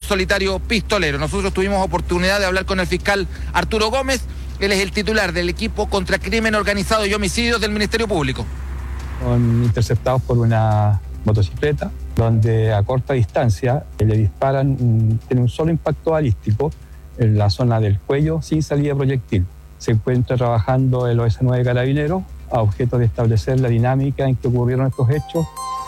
solitario pistolero. Nosotros tuvimos oportunidad de hablar con el fiscal Arturo Gómez. Él es el titular del equipo contra crimen organizado y homicidios del Ministerio Público. Son interceptados por una motocicleta donde a corta distancia le disparan, tiene un solo impacto balístico en la zona del cuello sin salida de proyectil. Se encuentra trabajando el OS9 Carabineros a objeto de establecer la dinámica en que ocurrieron estos hechos.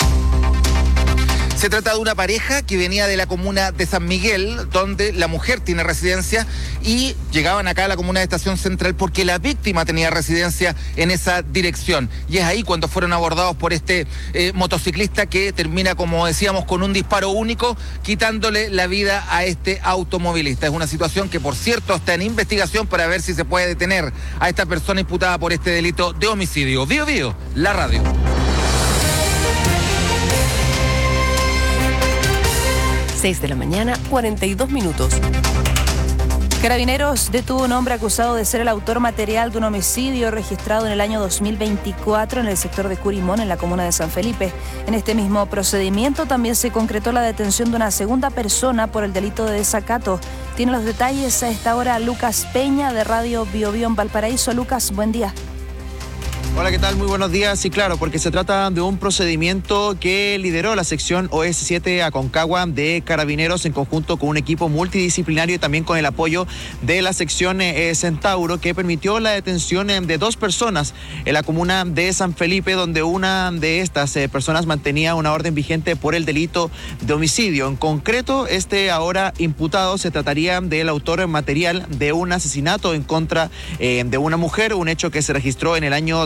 Se trata de una pareja que venía de la comuna de San Miguel, donde la mujer tiene residencia, y llegaban acá a la comuna de Estación Central porque la víctima tenía residencia en esa dirección. Y es ahí cuando fueron abordados por este motociclista que termina, como decíamos, con un disparo único, quitándole la vida a este automovilista. Es una situación que, por cierto, está en investigación para ver si se puede detener a esta persona imputada por este delito de homicidio. Bío Bío, la radio. 6 de la mañana, 42 minutos. Carabineros detuvo a un hombre acusado de ser el autor material de un homicidio registrado en el año 2024 en el sector de Curimón, en la comuna de San Felipe. En este mismo procedimiento también se concretó la detención de una segunda persona por el delito de desacato. Tiene los detalles a esta hora Lucas Peña, de Radio Bío Bío en Valparaíso. Lucas, buen día. Hola, ¿qué tal? Muy buenos días. Sí, claro, porque se trata de un procedimiento que lideró la sección OS7 Aconcagua de Carabineros en conjunto con un equipo multidisciplinario y también con el apoyo de la sección Centauro, que permitió la detención de dos personas en la comuna de San Felipe, donde una de estas personas mantenía una orden vigente por el delito de homicidio. En concreto, este ahora imputado se trataría del autor material de un asesinato en contra de una mujer, un hecho que se registró en el año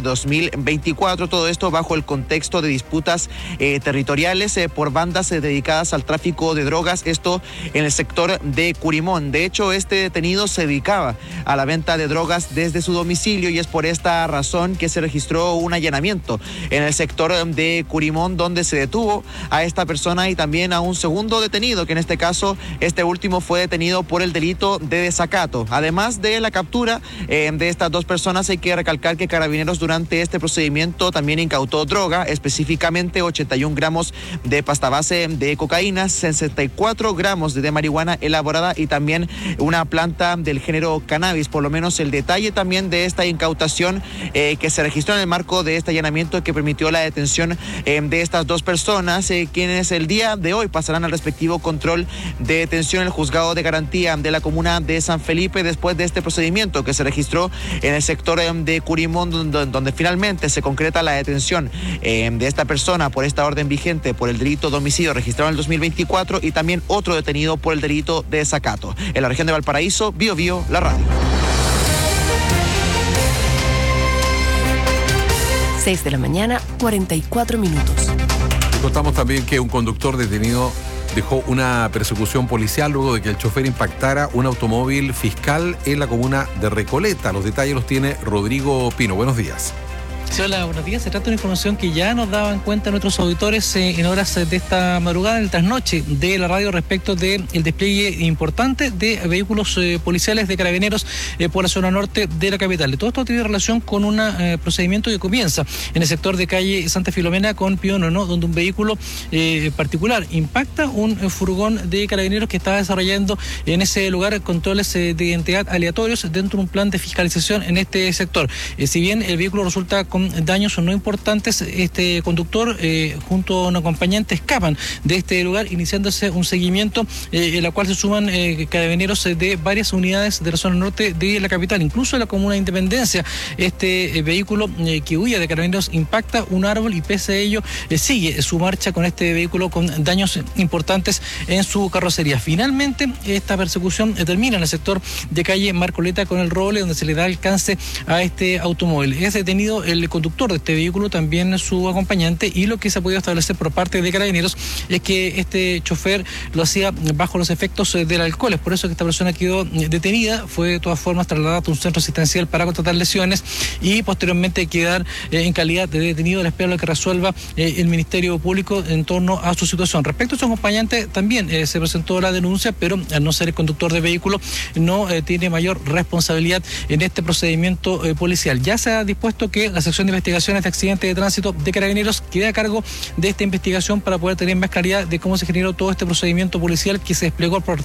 2024, todo esto bajo el contexto de disputas territoriales por bandas dedicadas al tráfico de drogas, esto en el sector de Curimón. De hecho, este detenido se dedicaba a la venta de drogas desde su domicilio y es por esta razón que se registró un allanamiento en el sector de Curimón, donde se detuvo a esta persona y también a un segundo detenido, que en este caso, este último fue detenido por el delito de desacato. Además de la captura de estas dos personas, hay que recalcar que Carabineros durante este procedimiento también incautó droga, específicamente 81 gramos de pasta base de cocaína, 64 gramos de marihuana elaborada y también una planta del género cannabis. Por lo menos el detalle también de esta incautación que se registró en el marco de este allanamiento que permitió la detención de estas dos personas, quienes el día de hoy pasarán al respectivo control de detención en el juzgado de garantía de la comuna de San Felipe después de este procedimiento que se registró en el sector de Curimón, donde finalmente se concreta la detención de esta persona por esta orden vigente por el delito de homicidio registrado en el 2024 y también otro detenido por el delito de desacato. En la región de Valparaíso, Bío Bío, la radio. 6 de la mañana, 44 minutos. Y contamos también que un conductor detenido dejó una persecución policial luego de que el chofer impactara un automóvil fiscal en la comuna de Recoleta. Los detalles los tiene Rodrigo Pino. Buenos días. Sí, hola, buenos días. Se trata de una información que ya nos daban cuenta nuestros auditores en horas de esta madrugada, en el trasnoche de la radio, respecto del despliegue importante de vehículos policiales de Carabineros por la zona norte de la capital. Todo esto tiene relación con un procedimiento que comienza en el sector de calle Santa Filomena con Pío Nono, donde un vehículo particular impacta un furgón de Carabineros que estaba desarrollando en ese lugar controles de identidad aleatorios dentro de un plan de fiscalización en este sector. Si bien el vehículo resulta con daños no importantes, este conductor junto a un acompañante escapan de este lugar, iniciándose un seguimiento en la cual se suman carabineros de varias unidades de la zona norte de la capital, incluso en la comuna de Independencia. Este vehículo que huía de Carabineros impacta un árbol y pese a ello sigue su marcha con este vehículo con daños importantes en su carrocería. Finalmente, esta persecución termina en el sector de calle Marcoleta con el Roble, donde se le da alcance a este automóvil. Es detenido el conductor de este vehículo, también su acompañante, y lo que se ha podido establecer por parte de Carabineros es que este chofer lo hacía bajo los efectos del alcohol. Es por eso que esta persona quedó detenida, fue de todas formas trasladada a un centro asistencial para contratar lesiones y posteriormente quedar en calidad de detenido a la espera de lo que resuelva el Ministerio Público en torno a su situación. Respecto a su acompañante, también se presentó la denuncia, pero al no ser el conductor de vehículo no tiene mayor responsabilidad en este procedimiento policial. Ya se ha dispuesto que la sección de investigaciones de accidentes de tránsito de Carabineros quede a cargo de esta investigación para poder tener más claridad de cómo se generó todo este procedimiento policial que se desplegó por